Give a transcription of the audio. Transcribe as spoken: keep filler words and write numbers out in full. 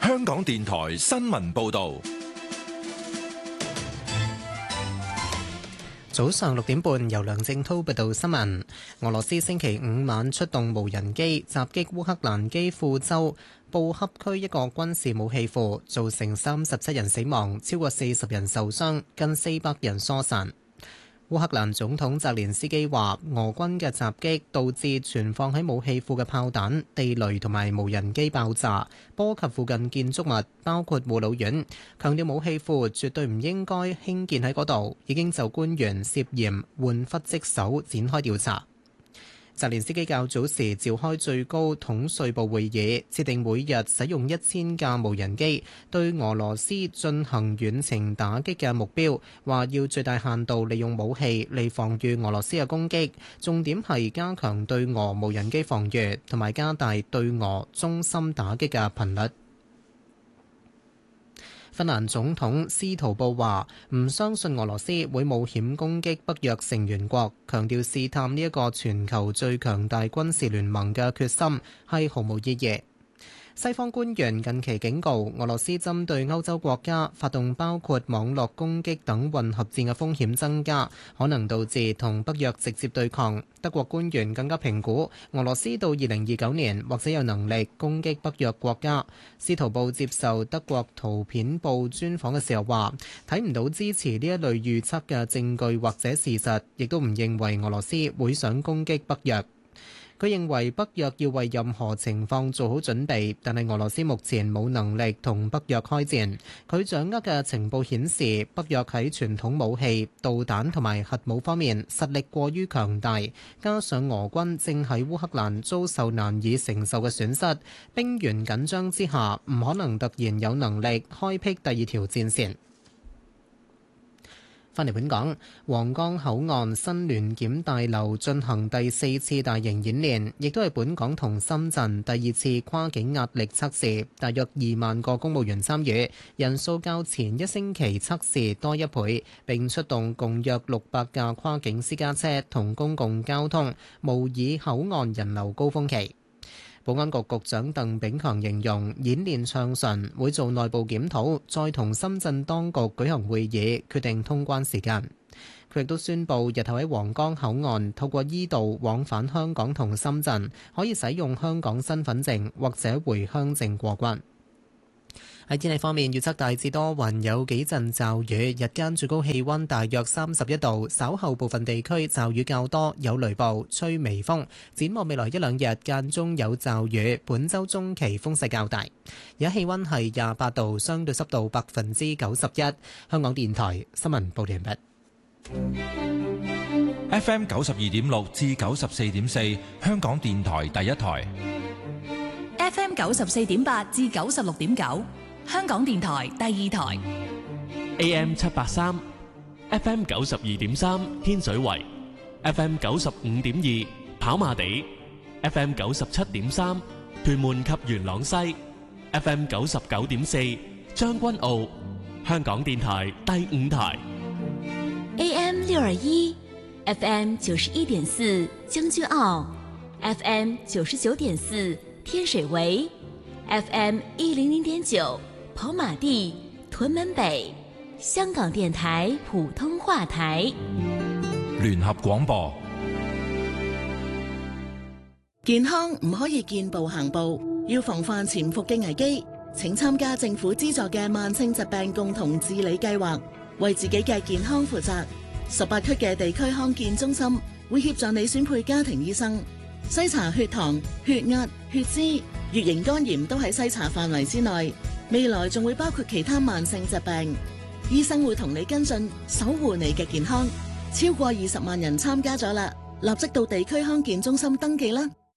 香港電台新聞報道。 早上六點半，由梁正濤報道新聞。俄羅斯星期五晚出動無人機襲擊烏克蘭基輔州布恰區一個軍事武器庫，造成三十七人死亡，超過四十人受傷，近四百人疏散。烏克蘭總統澤連斯基話，俄軍嘅襲擊導致存放喺武器庫嘅炮彈、地雷同埋無人機爆炸，波及附近建築物，包括護老院。強調武器庫絕對唔應該興建喺嗰度，已經就官員涉嫌玩忽職守展開調查。澤連斯基較早時召開最高統帥部會議，設定每日使用一千架無人機對俄羅斯進行遠程打擊嘅目標，話要最大限度利用武器嚟防禦俄羅斯嘅攻擊，重點係加強對俄無人機防禦，同埋加大對俄中心打擊嘅頻率。芬蘭總統斯圖布話唔相信俄羅斯會冒險攻擊北約成員國，強調試探呢一個全球最強大軍事聯盟嘅決心係毫無意義。西方官員近期警告，俄羅斯針對歐洲國家發動包括網絡攻擊等混合戰嘅風險增加，可能導致同北約直接對抗。德國官員更加評估，俄羅斯到二零二九年或者有能力攻擊北約國家。司徒布接受德國圖片報專訪嘅時候話，睇唔到支持呢一類預測嘅證據或者事實，亦都唔認為俄羅斯會想攻擊北約。佢認為北約要為任何情況做好準備，但係俄羅斯目前冇能力同北約開戰。佢掌握嘅情報顯示，北約喺傳統武器、導彈同埋核武方面實力過於強大，加上俄軍正喺烏克蘭遭受難以承受嘅損失，兵源緊張之下，唔可能突然有能力開闢第二條戰線。返嚟本港，皇崗口岸新聯檢大樓進行第四次大型演練，亦都係本港同深圳第二次跨境壓力測試，大約二萬個公務員參與，人數較前一星期測試多一倍，並出動共約六百架跨境私家車同公共交通，模擬口岸人流高峰期。保安局局長鄧炳強形容演練暢順，會做內部檢討，再同深圳當局舉行會議，決定通關時間。佢亦都宣布，日後喺皇崗口岸透過 E 道往返香港同深圳，可以使用香港身份證或者回鄉證過關。喺天氣方面，預測大致多雲，有幾陣驟雨，日間最高氣溫大約三十一度，稍後部分地區驟雨較多，有雷暴，吹微風。展望未來一兩日間中有驟雨，本週中期風勢較大。而家氣溫係廿八度，相對濕度百分之九十一。香港電台新聞報道完畢。 F M 九十二點六至九十四點四，香港電台第一台。 F M 九十四點八至九十六點九。香港電台第二台 A M 七八三 F M 九十二點三天水圍 F M 九十五點二跑馬地 F M 九十七點三屯門及元朗西 F M 九十九點四將軍澳。香港電台第五台 A M 六二一 F M 九十一點四將軍澳 F M 九十九點四天水圍 F M 一零零點九跑馬地、屯門北。香港電台普通話台聯合廣播。 健康唔可以見步行步，要防範潛伏嘅危機，請參加政府資助嘅慢性疾病共同治理計劃，為自己嘅健康負責。十八區嘅地區康健中心會協助你選配家庭醫生，篩查血糖、血壓、血脂、乙型肝炎都喺篩查範圍之內。未來仲會包括其他慢性疾病，醫生會同你跟進，守護你嘅健康。超過二十萬人參加咗啦，立即到地區康健中心登記啦。